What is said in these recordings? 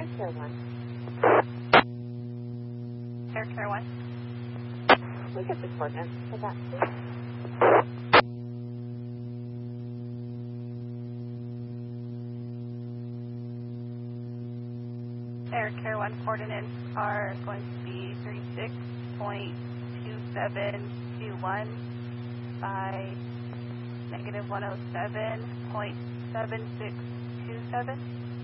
Air Care 1. Air Care 1. We get the coordinates for that, please. Air Care 1 coordinates are going to be 36.2721 by negative 107.7627.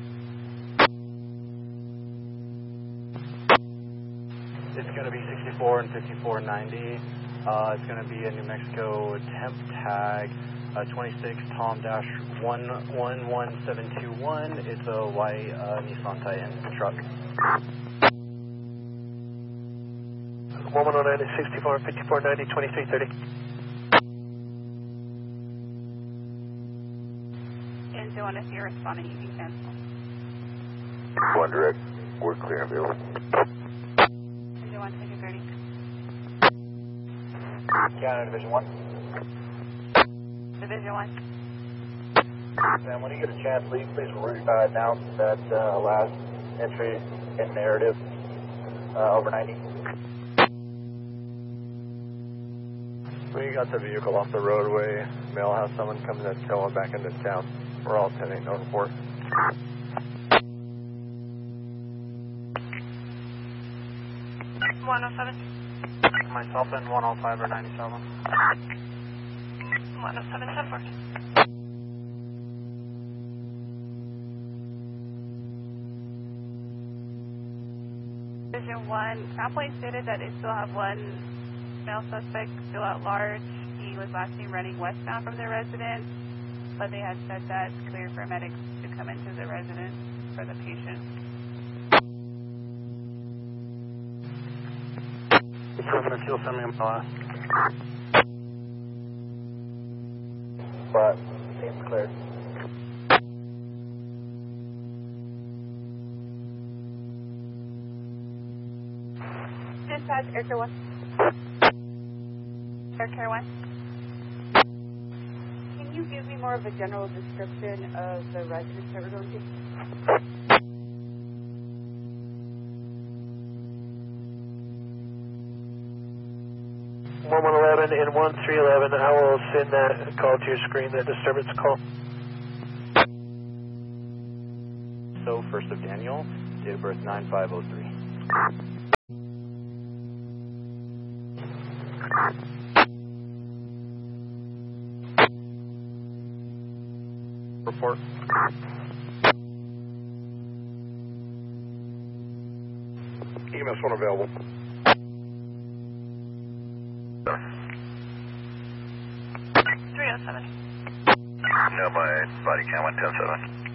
It's going to be 64 and 5490. It's going to be a New Mexico temp tag 26 Tom-111721. It's a white Nissan Titan truck. 1109 is 64 and 5490, 2330. And Joanna, if you're responding, you can cancel. One direct, we're clear and available. And Joanna, take it 30. Canada Division 1. Division 1. Sam, when you get a chance, please announce that last entry in narrative over 90. We got the vehicle off the roadway. They'll have someone come to tow him back into town. We're all 10-8 north 4. Myself and 105 or 97. 107 Sunford. Division 1, Crown stated that they still have one male suspect still at large. He was last seen running westbound from their residence, but they had said that it's clear for medics to come into the residence for the patient. Equivalent fuel semi but seems clear. Dispatch, Air Care 1. Air Care 1. Can you give me more of a general description of the residence that we're going to? 1111 and 1311, I will send that call to your screen, that disturbance call. So, 1st of Daniel, date of birth 9503. Report. EMS 1 available. 307. No, my body cam went 10-7.